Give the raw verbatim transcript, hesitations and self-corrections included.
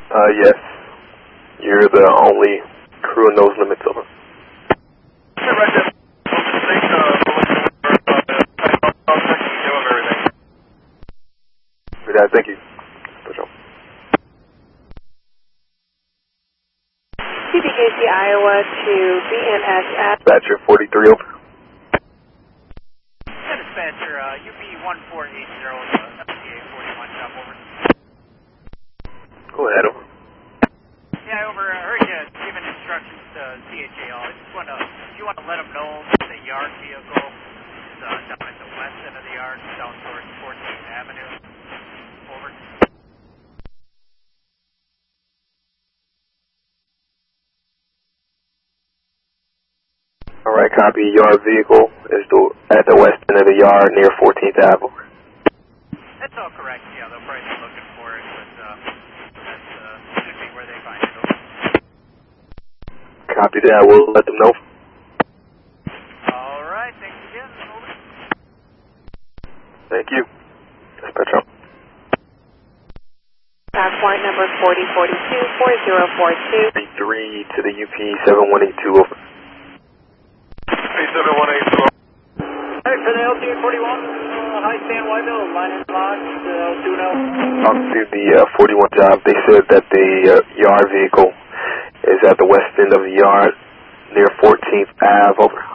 Uh, yes. You're the only crew in those limits, over. Thank you. C B K C Iowa to B N S F. Dispatcher forty-three, over. Yeah, dispatcher, uh, U B one four eight zero, uh, F T A forty-one, shop over. Go ahead, over. Yeah, over. I heard you giving instructions to C H A L. I just want to, if you want to let them know that the yard vehicle is uh, down at the west end of the yard, down towards fourteenth Avenue. Over. All right, copy. Your vehicle is the, at the west end of the yard near fourteenth Avenue. That's all correct. Yeah, they'll probably be looking for it, but uh, that's uh, should be where they find it. Over. Copy that. We'll let them know. All right. Thanks again. Over. Thank you. Dispatcher. Flight number forty forty-two, four zero four two. three to the U P seven one eight two, over. seven one eight two. Hey, for the L T forty-one, uh, high stand Whiteville, line is locked, uh, L two now. Talking to the uh, forty-one job, they said that the uh, yard vehicle is at the west end of the yard near fourteenth Avenue, over.